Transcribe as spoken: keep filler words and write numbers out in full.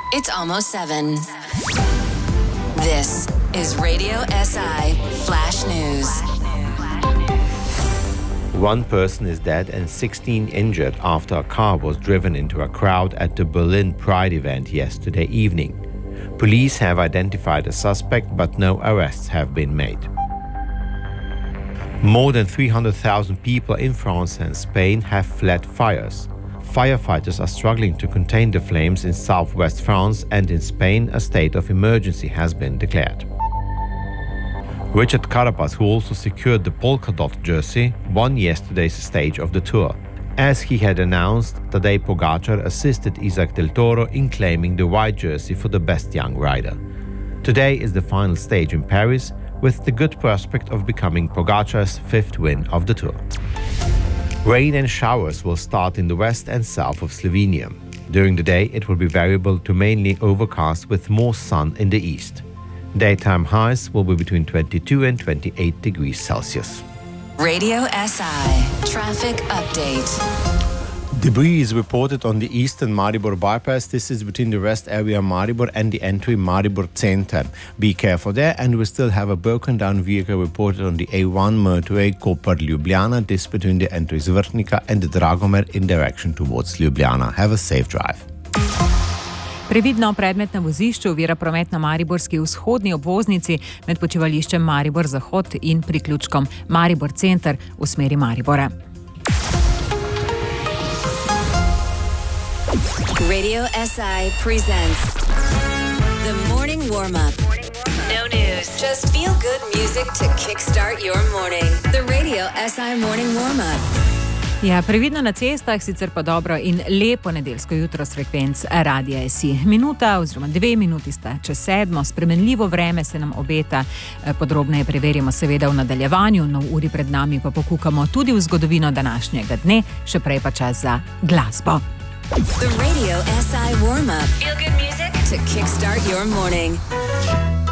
It's almost seven. This is Radio S I Flash News. One person is dead and sixteen injured after a car was driven into a crowd at the Berlin Pride event yesterday evening. Police have identified a suspect, but no arrests have been made. More than three hundred thousand people in France and Spain have fled fires. Firefighters are struggling to contain the flames in southwest France, and in Spain a state of emergency has been declared. Richard Carapaz, who also secured the polka dot jersey, won yesterday's stage of the Tour. As he had announced, Tadej Pogačar assisted Isaac del Toro in claiming the white jersey for the best young rider. Today is the final stage in Paris, with the good prospect of becoming Pogačar's fifth win of the Tour. Rain and showers will start in the west and south of Slovenia. During the day, it will be variable to mainly overcast with more sun in the east. Daytime highs will be between twenty-two and twenty-eight degrees Celsius. Radio S I Traffic Update. Debris is reported on the eastern Maribor bypass. This is between the rest area Maribor and the entry Maribor Center. Be careful there, and we still have a broken down vehicle reported on the A one motorway Koper-Ljubljana. This between the entries Vrhnika and the Dragomer in direction towards Ljubljana. Have a safe drive. Previdno predmet na vozišču ovira promet na mariborski vzhodni obvoznici med počivališčem Maribor Zahod in priključkom Maribor Center v smeri Maribora. Radio S I presents The Morning Warm-Up. No news, just feel-good music to kickstart your morning. The Radio S I Morning Warm-Up. Ja, previdno na cestah, sicer pa dobro in lepo nedeljsko jutro s frekvenc Radia S I. Minuta oziroma dve minuti sta čez sedmo, spremenljivo vreme se nam obeta. Podrobneje preverimo seveda v nadaljevanju, no v uri pred nami pa pokukamo tudi v zgodovino današnjega dne, še prej pa čas za glasbo. The Radio S I Warm-Up. Feel good music to kickstart your morning.